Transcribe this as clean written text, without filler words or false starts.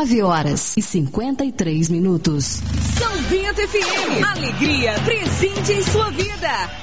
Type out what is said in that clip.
9h53. São Bento FM. Alegria presente em sua vida.